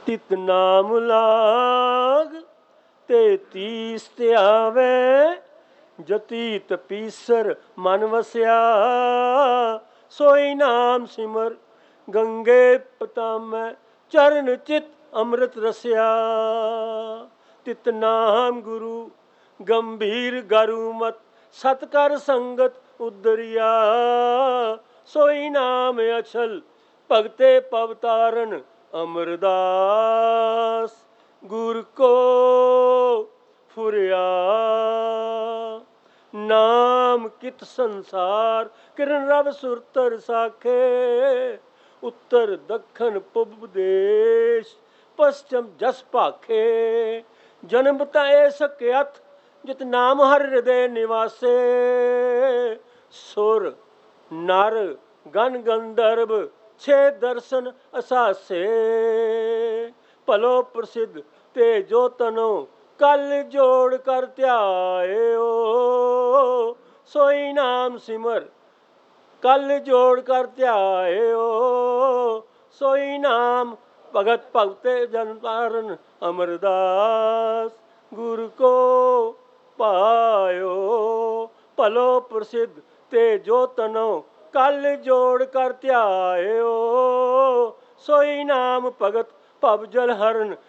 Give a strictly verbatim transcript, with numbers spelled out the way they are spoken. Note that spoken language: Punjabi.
ਤਿਤ ਨਾਮ ਲਾਗ ਤੇ ਤੀਸ ਤੇ ਆਵੇ, ਜਤੀ ਤਪੀਸਰ ਮਨ ਵਸਿਆ, ਸੋਈ ਨਾਮ ਸਿਮਰ ਗੰਗੇ ਪਤਾਮੈ, ਚਰਨ ਚਿਤ ਅੰਮ੍ਰਿਤ ਰਸਿਆ। ਤਿਤ ਨਾਮ ਗੁਰੂ ਗੰਭੀਰ ਗਰੂ ਮਤ, ਸਤ ਕਰ ਸੰਗਤ ਉਦਰਿਆ, ਸੋਈ ਨਾਮ ਅਛਲ ਭਗਤੇ ਪਵ ਤਾਰਨ ਅਮਰਦਾਸ, ਗੁਰ ਕੋ ਫੁਰਿਆ। ਨਾਮ ਕਿਤ ਸੰਸਾਰ ਕਿਰਨ ਰਵ ਸੁਰਤਰ ਸਾਖੇ, ਉੱਤਰ ਦੱਖਣ ਪੂਬ ਦੇਸ਼ ਪਸ਼ਚਮ ਜਸ ਭਾਖੇ। ਜਨਮ ਤਾਂ ਇਹ ਸਕਿਅਥ ਜਿਤ ਨਾਮ ਹਰਿ ਹਿਰਦੇ ਨਿਵਾਸੇ, ਸੁਰ ਨਰ ਗਨ ਗੰਧਰਵ ਛੇ ਦਰਸ਼ਨ ਅਸਾਸੇ, ਭਲੋ ਪ੍ਰਸਿੱਧ ਤੇ ਜੋ ਤਨੋ ਕਲ ਜੋੜ ਕਰ ਧਿਆਇਓ, ਸੋਈ ਨਾਮ ਸਿਮਰ ਕਲ ਜੋੜ ਕਰ ਧਿਆਇਓ, ਸੋਈ ਨਾਮ ਭਗਤ ਭਗਤੇ ਜਨ ਤਾਰਨ ਅਮਰਦਾਸ, ਗੁਰ ਕੋ ਪਾਇਓ। ਭਲੋ ਪ੍ਰਸਿੱਧ ਤੇ ਜੋ ਤਨੋ ਕਲ ਜੋੜ ਕਰ ਧਿਆਇਓ, ਸੋਈ ਨਾਮ ਭਗਤ ਭਵ ਜਲ ਹਰਨ